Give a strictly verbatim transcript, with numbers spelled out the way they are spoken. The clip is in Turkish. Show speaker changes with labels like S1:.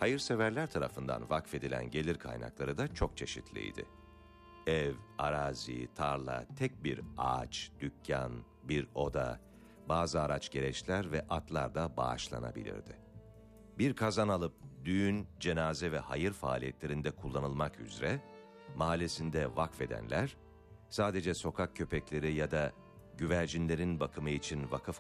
S1: Hayırseverler tarafından vakfedilen gelir kaynakları da çok çeşitliydi. Ev, arazi, tarla, tek bir ağaç, dükkan, bir oda, bazı araç gereçler ve atlar da bağışlanabilirdi. Bir kazan alıp düğün, cenaze ve hayır faaliyetlerinde kullanılmak üzere mahallesinde vakfedenler, sadece sokak köpekleri ya da güvercinlerin bakımı için vakıf